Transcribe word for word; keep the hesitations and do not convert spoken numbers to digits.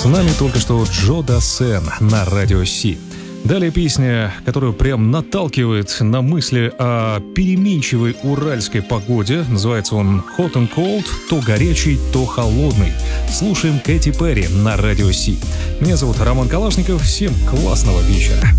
нами только что Джо Дассен на Радио Си. Далее песня, которая прям наталкивает на мысли о переменчивой уральской погоде. Называется он Hot and Cold, то горячий, то холодный. Слушаем Кэти Перри на Радио Си. Меня зовут Роман Калашников. Всем классного вечера.